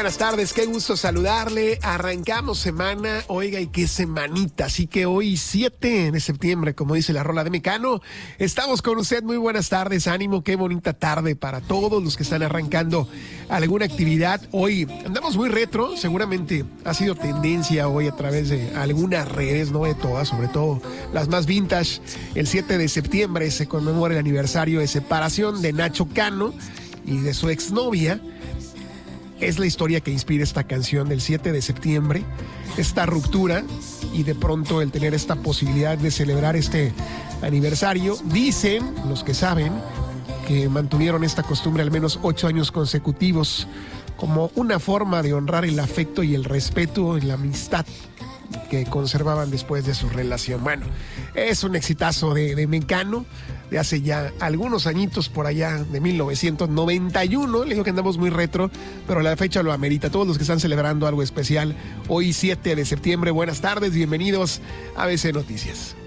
buenas tardes, qué gusto saludarle. Arrancamos semana, oiga, y qué semanita. Así que hoy 7 de septiembre, como dice la rola de Mecano, estamos con usted. Muy buenas tardes, ánimo, qué bonita tarde para todos los que están arrancando alguna actividad. Hoy andamos muy retro, seguramente ha sido tendencia hoy a través de algunas redes, no de todas, sobre todo las más vintage. El 7 de septiembre se conmemora el aniversario de separación de Nacho Cano y de su exnovia. Es la historia que inspira esta canción del 7 de septiembre, esta ruptura y de pronto el tener esta posibilidad de celebrar este aniversario. Dicen los que saben que mantuvieron esta costumbre al menos 8 años consecutivos como una forma de honrar el afecto y el respeto y la amistad que conservaban después de su relación. Bueno, es un exitazo de Mecano de hace ya algunos añitos, por allá de 1991. Le digo que andamos muy retro, pero la fecha lo amerita. Todos los que están celebrando algo especial hoy 7 de septiembre, buenas tardes, bienvenidos a ABC Noticias.